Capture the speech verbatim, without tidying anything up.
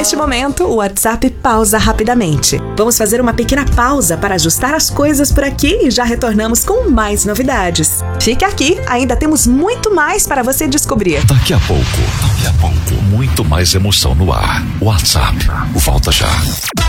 Neste momento, o WhatsApp pausa rapidamente. Vamos fazer uma pequena pausa para ajustar as coisas por aqui e já retornamos com mais novidades. Fique aqui, ainda temos muito mais para você descobrir. Daqui a pouco, daqui a pouco, muito mais emoção no ar. WhatsApp, volta já.